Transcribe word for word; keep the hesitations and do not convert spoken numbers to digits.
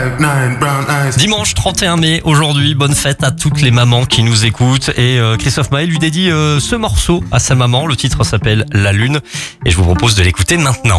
Dimanche trente et un mai, aujourd'hui, bonne fête à toutes les mamans qui nous écoutent. Et euh, Christophe Maé lui dédie euh, ce morceau à sa maman. Le titre s'appelle La Lune et je vous propose de l'écouter maintenant.